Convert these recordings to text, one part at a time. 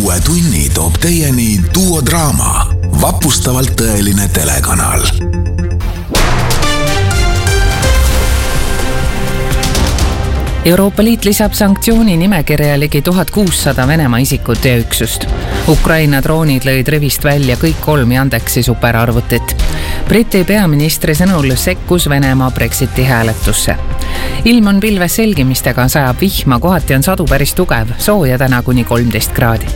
Uue tunni toob teieni Duo Draama, vapustavalt tõeline telekanal. Euroopa Liit lisab sanktsiooni nimekirja ligi 1600 Venemaa isikut ja üksust. Ukraina droonid lõid rivist välja kõik 3 Yandexi superarvutit. Briti peaministri sõnul sekkus Venemaa Brexiti hääletusse. Ilm on pilves selgimistega, sajab vihma, kohati on sadu päris tugev, sooja täna kuni 13 kraadi.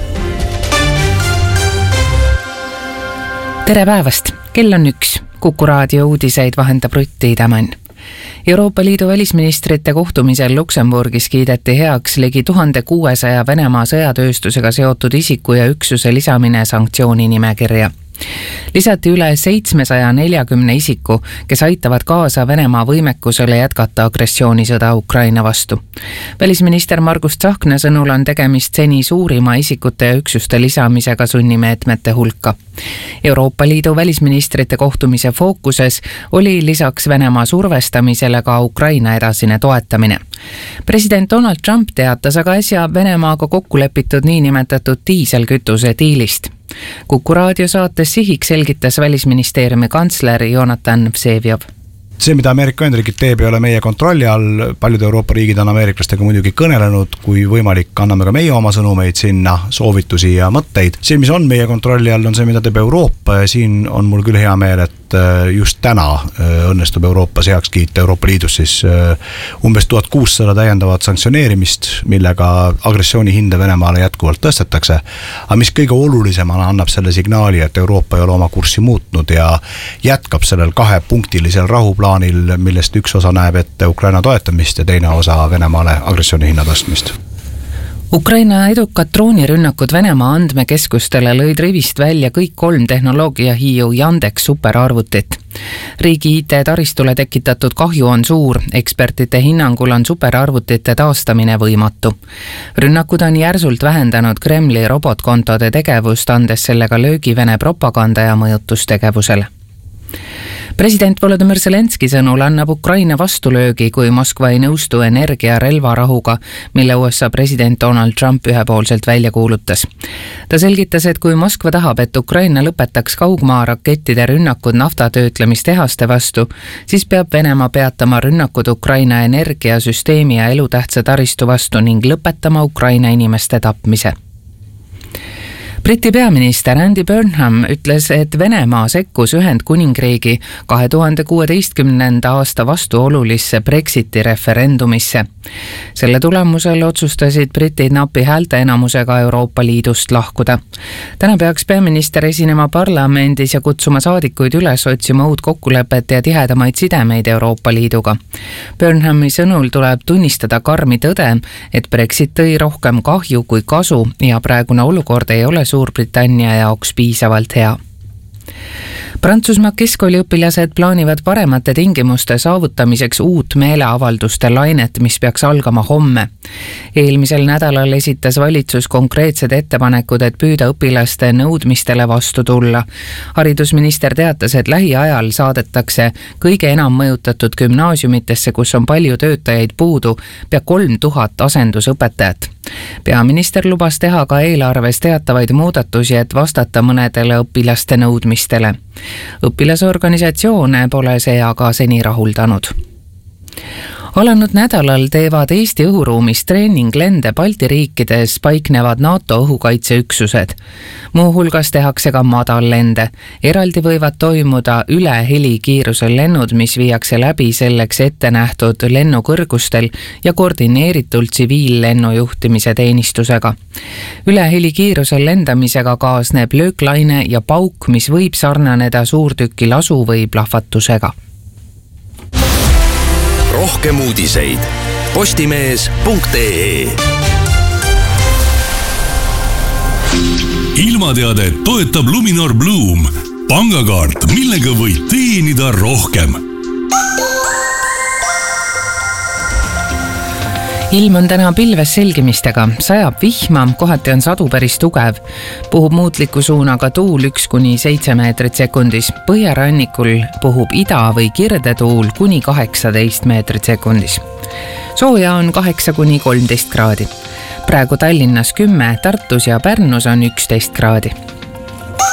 Tere päevast, kell on 1. Kuku raadio uudiseid vahendab Rutti Tämän. Euroopa Liidu välisministrite kohtumisel Luksemburgis kiideti heaks ligi 1600 Venemaa sõjatööstusega seotud isiku ja üksuse lisamine sanktsiooni nimekirja. Lisati üle 740 isiku, kes aitavad kaasa Venemaa võimekusele jätkata agressioonisõda Ukraina vastu. Välisminister Margus Tsahkna sõnul on tegemist seni suurima isikute ja üksuste lisamisega sunnimeetmete hulka. Euroopa Liidu välisministrite kohtumise fookuses oli lisaks Venemaa survestamisele ka Ukraina edasine toetamine. President Donald Trump teatas aga äsja Venemaaga kokkulepitud niinimetatud diiselkütuse diilist. Kuku raadio saates Sihik selgitas välisministeeriumi kantsler Jonathan Vseviov. See, mida Ameerika Ühendriigid teeb, ei ole meie kontrolli all. Paljud Euroopa riigid on ameeriklastega muidugi kõnelenud, kui võimalik, anname ka meie oma sõnumeid sinna, soovitusi ja mõtteid. See, mis on meie kontrolli all, on see, mida teeb Euroopa ja siin on mul küll hea meel, et just täna õnnestub Euroopas heaks kiita Euroopa Liidus siis umbes 1600 täiendavat sanktsioneerimist, millega agressiooni hinde Venemaale jätkuvalt tõstetakse. Aga mis kõige olulisemana annab selle signaali, et Euroopa ei ole oma kurssi muutnud ja jätkab sellel 2-punktilisel rahuplaanil, millest üks osa näeb ette Ukraina toetamist ja teine osa Venemaale agressiooni hinna tõstmist. Ukraina edukad droonirünnakud Venemaa andmekeskustele lõid rivist välja kõik 3 tehnoloogiahiiu Yandex superarvutit. Riigi IT-taristule tekitatud kahju on suur, ekspertide hinnangul on superarvutite taastamine võimatu. Rünnakud on järsult vähendanud Kremli robotkontode tegevust, andes sellega löögi Vene propaganda ja mõjutustegevusele. President Volodymyr Zelenski sõnul annab Ukraina vastulöögi, kui Moskva ei nõustu energiarelvarahuga, mille USA president Donald Trump ühepoolselt välja kuulutas. Ta selgitas, et kui Moskva tahab, et Ukraina lõpetaks kaugmaa rakettide rünnakud naftatöötlemistehaste vastu, siis peab Venemaa peatama rünnakud Ukraina energiasüsteemi ja elutähtsa taristu vastu ning lõpetama Ukraina inimeste tapmise. Briti peaminister Andy Burnham ütles, et Venemaa sekkus Ühendkuningriigi 2016. aasta vastuolulisse Brexiti referendumisse. Selle tulemusel otsustasid britid napi häälteenamusega Euroopa Liidust lahkuda. Täna peaks peaminister esinema parlamendis ja kutsuma saadikuid üles otsima uut kokkulepet ja tihedamaid sidemeid Euroopa Liiduga. Burnhami sõnul tuleb tunnistada karmi tõde, et Brexit tõi rohkem kahju kui kasu ja praegune olukord ei ole Suurbritannia jaoks piisavalt hea. Prantsusmaa keskkooliõpilased plaanivad paremate tingimuste saavutamiseks uut meeleavalduste lainet, mis peaks algama homme. Eelmisel nädalal esitas valitsus konkreetsed ettepanekud, et püüda õpilaste nõudmistele vastu tulla. Haridusminister teatas, et lähiajal saadetakse kõige enam mõjutatud gümnaasiumitesse, kus on palju töötajaid puudu, pea 3000 asendusõpetajat. Peaminister lubas teha ka eelarves teatavaid muudatusi, et vastata mõnedele õpilaste nõudmistele. Õpilasorganisatsioone pole see aga seni rahuldanud. Alanud nädalal teevad Eesti õhuruumis treeninglende Balti riikides paiknevad NATO õhukaitseüksused. Muuhulgas tehakse ka madallende. Eraldi võivad toimuda üle helikiirusel lennud, mis viiakse läbi selleks ette nähtud lennukõrgustel ja koordineeritult tsiviillennujuhtimise teenistusega. Üle helikiirusel lendamisega kaasneb lööklaine ja pauk, mis võib sarnaneda suurtüki lasu või plahvatusega. Rohkem uudiseid postimees.ee. Ilmateade toetab Luminor Bloom, pangakaart, millega võid teenida rohkem. Ilm on täna pilves selgimistega, sajab vihma, kohati on sadu päris tugev. Puhub muutliku suunaga tuul 1-7 meetrit sekundis. Põhjarannikul puhub ida- või kirdetuul kuni 18 meetrit sekundis. Sooja on 8-13 kraadi. praegu Tallinnas 10, Tartus ja Pärnus on 11 kraadi.